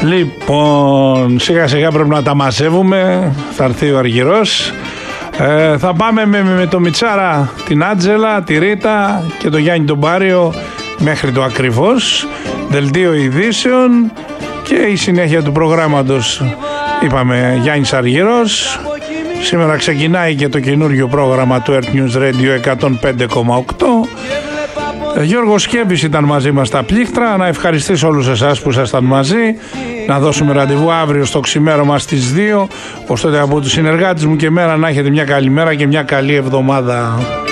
Λοιπόν, σιγά σιγά πρέπει να τα μαζεύουμε. Θα έρθει ο Αργυρός. Θα πάμε με το Μιτσάρα, την Άντζελα, τη Ρίτα και το Γιάννη τον Πάριο μέχρι το ακριβώς δελτίο ειδήσεων και η συνέχεια του προγράμματος. Είπαμε Γιάννης Αργυρός. Σήμερα ξεκινάει και το καινούργιο πρόγραμμα του Earth News Radio 105,8. Γιώργος Σκέπης ήταν μαζί μας στα πλήκτρα. Να ευχαριστήσω όλους εσάς που ήσασταν μαζί. Να δώσουμε ραντεβού αύριο στο ξημέρωμα στις 2. Ως τότε από τους συνεργάτες μου και εμένα να έχετε μια καλή μέρα και μια καλή εβδομάδα.